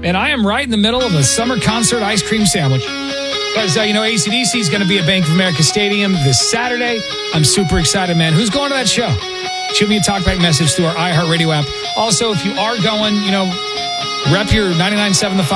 And I am right in the middle of a summer concert ice cream sandwich. Because, AC/DC is going to be at Bank of America Stadium this Saturday. I'm super excited, man. Who's going to that show? Shoot me a talkback message through our iHeartRadio app. Also, if you are going, rep your 99.7 The